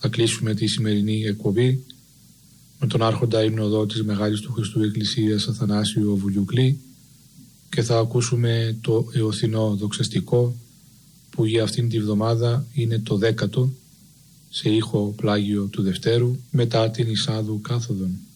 Θα κλείσουμε τη σημερινή εκπομπή με τον άρχοντα ύμνοδο της Μεγάλης του Χριστού Εκκλησίας Αθανάσιο Βουλιουκλή και θα ακούσουμε το εωθινό δοξαστικό που για αυτήν τη βδομάδα είναι το 10ο σε ήχο πλάγιο του Δευτέρου μετά την εισάδου κάθοδον.